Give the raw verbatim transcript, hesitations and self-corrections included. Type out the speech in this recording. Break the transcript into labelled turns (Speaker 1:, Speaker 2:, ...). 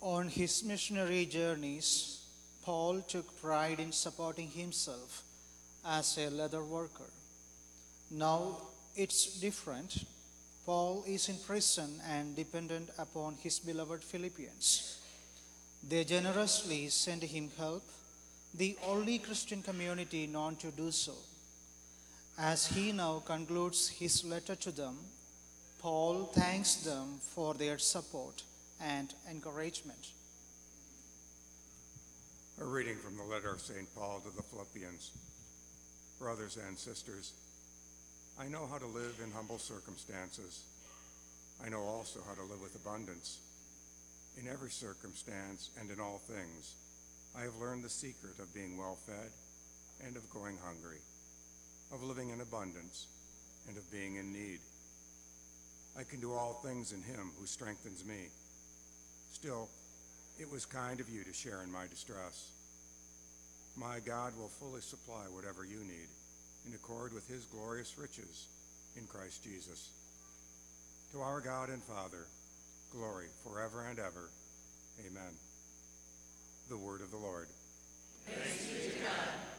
Speaker 1: On his missionary journeys, Paul took pride in supporting himself as a leather worker. Now it's different. Paul is in prison and dependent upon his beloved Philippians. They generously send him help, the only Christian community known to do so. As he now concludes his letter to them, Paul thanks them for their support and encouragement.
Speaker 2: A reading from the letter of Saint Paul to the Philippians. Brothers and sisters, I know how to live in humble circumstances. I know also how to live with abundance. In every circumstance and in all things, I have learned the secret of being well fed and of going hungry, of living in abundance and of being in need. I can do all things in him who strengthens me. Still, it was kind of you to share in my distress. My God will fully supply whatever you need in accord with his glorious riches in Christ Jesus. To our God and Father, glory forever and ever. Amen. The word of the Lord.
Speaker 3: Thanks be to God.